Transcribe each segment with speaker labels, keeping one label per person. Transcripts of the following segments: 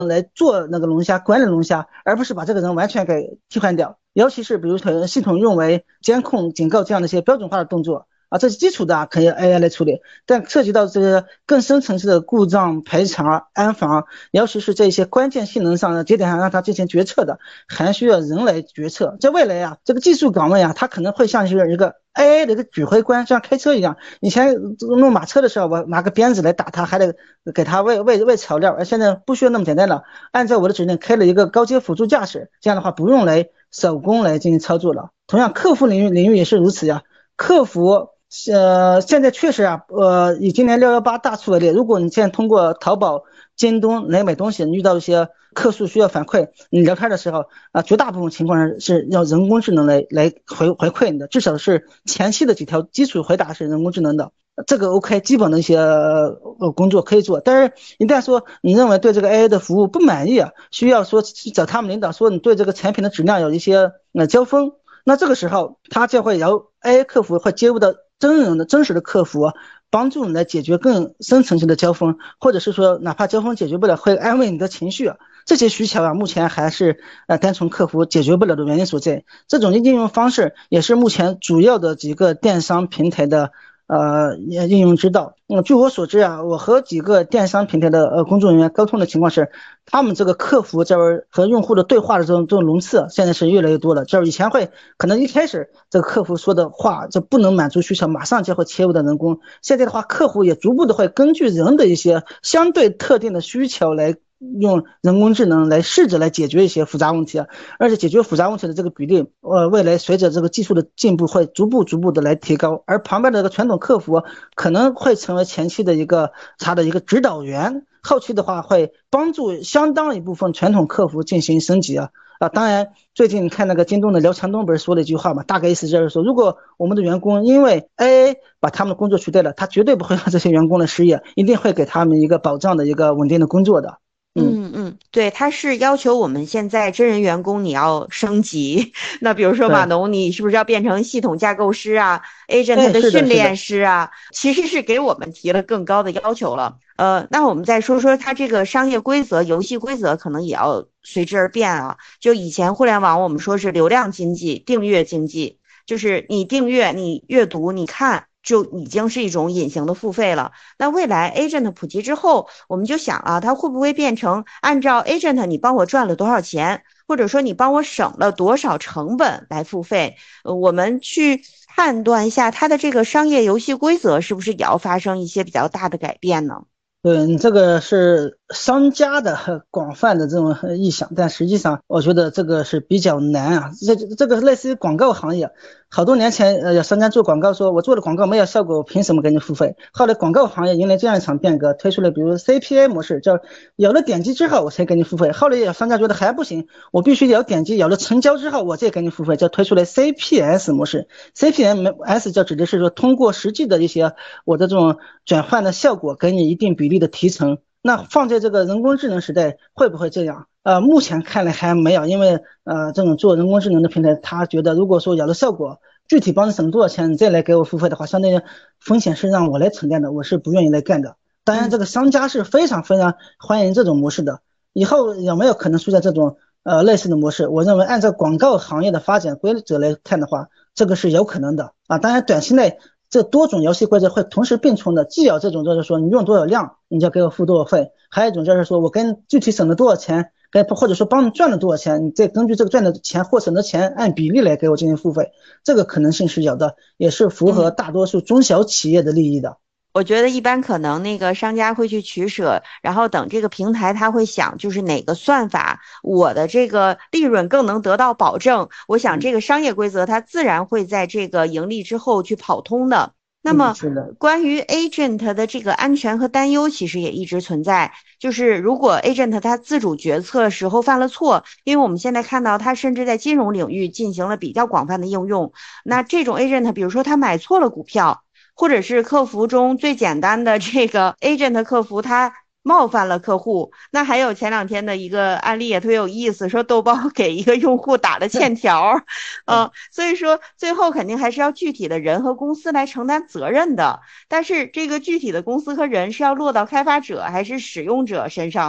Speaker 1: 来做那个龙虾，管理龙虾，而不是把这个人完全给替换掉。尤其是比如说系统用为监控、警告这样的一些标准化的动作啊，这是基础的啊，可以 AI 来处理。但涉及到这个更深层次的故障、赔偿、安防，尤其是这些关键性能上的节点上让它进行决策的，还需要人来决策。在未来啊，这个技术岗位啊，它可能会像是一个 AI 的一个指挥官，像开车一样。以前弄马车的时候，我拿个鞭子来打它，还得给它喂草料，而现在不需要那么简单了，按照我的指令开了一个高阶辅助驾驶，这样的话不用来手工来进行操作了。同样，客服领域也是如此呀。客服现在确实啊，以今年618大促为例，如果你现在通过淘宝、京东来买东西，你遇到一些客诉需要反馈，你聊天的时候啊，绝大部分情况下是要人工智能来回馈你的，至少是前期的几条基础回答是人工智能的。这个 OK，基本的一些工作可以做，但是一旦说你认为对这个 AI 的服务不满意啊，需要说找他们领导说你对这个产品的质量有一些交锋，那这个时候他就会由 AI 客服会接入到真实的客服，帮助你来解决更深层次的交锋，或者是说哪怕交锋解决不了，会安慰你的情绪。这些需求啊，目前还是单纯客服解决不了的原因所在。这种应用方式也是目前主要的几个电商平台的应用之道。据我所知啊，我和几个电商平台的工作人员沟通的情况是，他们这个客服这边和用户的对话的这种轮次现在是越来越多了。就是以前会可能一开始这个客服说的话就不能满足需求，马上就会切入到人工。现在的话，客服也逐步的会根据人的一些相对特定的需求来用人工智能来试着来解决一些复杂问题啊，而且解决复杂问题的这个比例，未来随着这个技术的进步会逐步的来提高，而旁边的这个传统客服可能会成为前期的他的一个指导员，后期的话会帮助相当一部分传统客服进行升级啊。当然，最近你看那个京东的廖强东不是说了一句话嘛，大概意思就是说，如果我们的员工因为 AI 把他们的工作取代了，他绝对不会让这些员工的失业，一定会给他们一个保障的一个稳定的工作的。
Speaker 2: 对，他是要求我们现在真人员工你要升级。那比如说码
Speaker 1: 对，
Speaker 2: 农，你是不是要变成系统架构师啊，agent
Speaker 1: 哎，
Speaker 2: 的
Speaker 1: 是的，是的。
Speaker 2: 训练师啊？其实是给我们提了更高的要求了。那我们再说说它这个商业规则、游戏规则，可能也要随之而变啊。就以前互联网我们说是流量经济、订阅经济，就是你订阅、你阅读、你看。就已经是一种隐形的付费了。那未来 agent 普及之后，我们就想啊，它会不会变成按照 agent 你帮我赚了多少钱，或者说你帮我省了多少成本来付费？我们去判断一下它的这个商业游戏规则是不是也要发生一些比较大的改变呢？
Speaker 1: 对，你这个是商家的广泛的这种意向，但实际上我觉得这个是比较难啊。这个类似于广告行业，好多年前有商家做广告说，我做的广告没有效果，我凭什么给你付费？后来广告行业迎来这样一场变革，推出了比如 CPA 模式，叫有了点击之后我才给你付费。后来有商家觉得还不行，我必须有点击，有了成交之后我再给你付费，就推出了 CPS 模式。CPS 就指的是说通过实际的一些我的这种转换的效果，给你一定比例的提成。那放在这个人工智能时代，会不会这样？目前看来还没有，因为这种做人工智能的平台，他觉得如果说有了效果，具体帮你省多少钱，你再来给我付费的话，相当于风险是让我来承担的，我是不愿意来干的。当然，这
Speaker 2: 嗯。
Speaker 1: 个商家是非常非常欢迎这种模式的。以后有没有可能出现这种类似的模式？我认为按照广告行业的发展规则来看的话，这个是有可能的啊。当然，短期内这多种游戏规则会同时并存的，既有这种就是说你用多少量，你就给我付多少费，还有一种就是说我跟具体省了多少钱，或者说帮你赚了多少钱，你再根据这个赚的钱或省的钱按比例来给我进行付费，这个可能性是有的，也是符合
Speaker 2: 嗯。
Speaker 1: 大多数中小企业的利益的。
Speaker 2: 我觉得一般可能那个商家会去取舍，然后等这个平台他会想，就是哪个算法我的这个利润更能得到保证，我想这个商业规则它自然会在这个盈利之后去跑通的。那么
Speaker 1: 是的。
Speaker 2: 关于 agent 的这个安全和担忧，其实也一直存在。就是如果 agent 他自主决策时候犯了错，因为我们现在看到他甚至在金融领域进行了比较广泛的应用，那这种 agent 比如说他买错了股票。或者是客服中最简单的这个 agent 客服，他冒犯了客户。那还有前两天的一个案例也特别有意思，说豆包给一个用户打了欠条，所以说最后肯定还是要具体的人和公司来承担责任的。但是这个具体的公司和人是要落到开发者还是使用者身上的？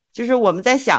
Speaker 2: 就是我们在想